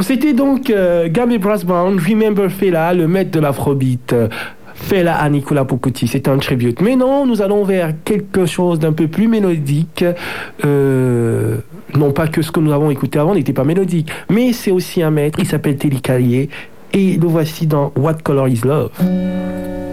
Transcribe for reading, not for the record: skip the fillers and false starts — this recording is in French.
C'était donc Gabby Brass Brown, Remember Fela, le maître de l'afrobeat. Fela à Nicolas Pocotti, c'est un tribute. Mais non, nous allons vers quelque chose d'un peu plus mélodique. Non pas que ce que nous avons écouté avant n'était pas mélodique, mais c'est aussi un maître, il s'appelle Telly Callier, et le voici dans What Color Is Love.